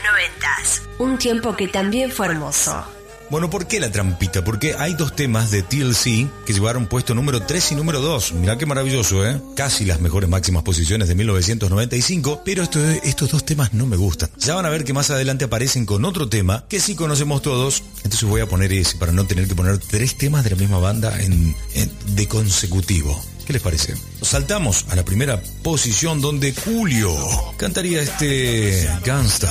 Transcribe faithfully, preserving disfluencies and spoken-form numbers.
noventas. Un tiempo que también fue hermoso. Bueno, ¿por qué la trampita? Porque hay dos temas de T L C que llevaron puesto número tres y número dos. Mirá qué maravilloso, ¿eh? Casi las mejores máximas posiciones de mil novecientos noventa y cinco, pero esto, estos dos temas no me gustan. Ya van a ver que más adelante aparecen con otro tema que sí conocemos todos, entonces voy a poner ese para no tener que poner tres temas de la misma banda en, en, de consecutivo. ¿Qué les parece? Saltamos a la primera posición donde Julio cantaría este Gangsta.